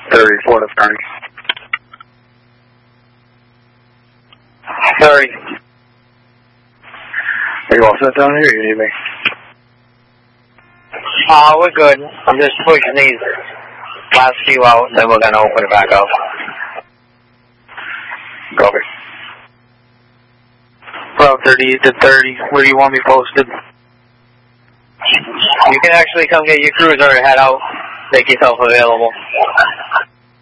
30, Florida 30. 30. Are you all set down here or you need me? We're good. I'm just pushing these last few out, then we're going to open it back up. Copy. Route 38 to 30. Where do you want me posted? You can actually come get your cruiser and head out. Make yourself available.